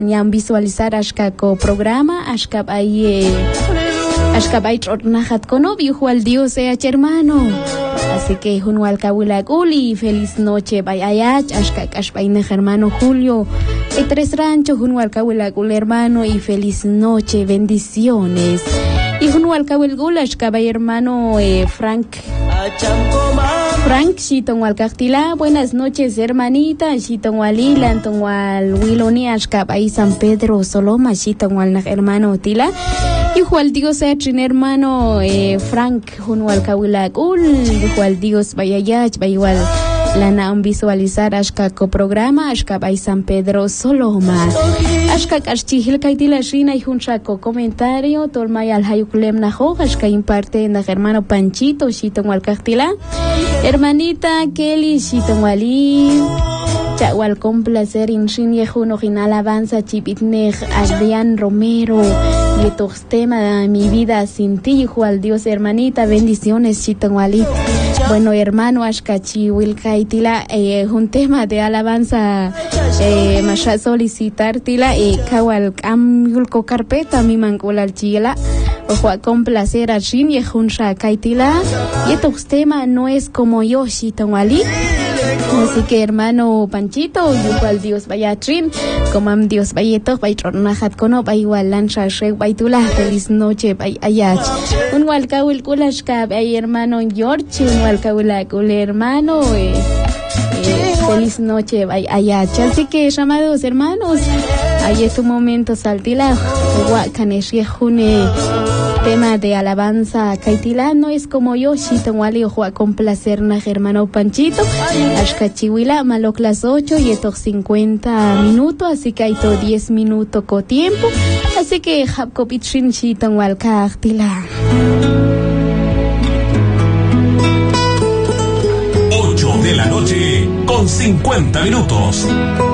Niam visualizar ashkako programa, ashkab ay trotnajat konovio, Juan Dios sea hermano. Así que junwal kawilaguli, feliz noche, bayayach, ashkak ashbainej hermano Julio. Tres ranchos, junwal kawilaguli hermano y feliz noche, bendiciones. Y junwal kawilgul ashkabay hermano Frank, Shitonwal Cactila, buenas noches hermanita, Shitonwal Ilan, Tonwal Wiloni, Ashkabay San Pedro Soloma, Shitonwal hermano Tila, y Juan Dios Etrin hermano Frank, Junwal Kawilagul, Juan Dios Bayayach, Bayual. Lana visualizar ashkako programa ashkabay San Pedro Soloma ashkak ashchihil kaitila shina y junchako comentario tolmay al hayuklem najo ashka imparte na hermano Panchito Shitonwal Cactila hermanita Kelly Shitonwali chawal complacer inshin yejuno jinal avanza chipitnej Adrián Romero y estos temas de mi vida sin ti Juan Dios hermanita bendiciones Shitonwali. Bueno, hermano, ashkachi wilkaitila un tema de alabanza masha solicitar tila kawal amyulko carpeta mi mankulal chila o complacer a shin y junsha kaitila y estos temas no es como yo Shitonwali. Así que hermano Panchito, igual Dios vaya trin, como Dios vaya to, vaya tronajat kono, vaya igual lancha shek, vaya tula, feliz noche, vaya ayach. Un walkawil kulashka, vaya hermano George, un walkawil hermano, feliz noche, vaya ayach. Así que llamados hermanos, ahí es tu momento saltila, guacanesh june. Tema de alabanza kaitila no es como yo Shitonwali o a complacer na hermano Panchito ashkachiwila malok las 8 y estos 50 minutos así que hay todo 10 minutos con tiempo así que hapkopitrin Shitonwal kaitila 8 de la noche con 50 minutos.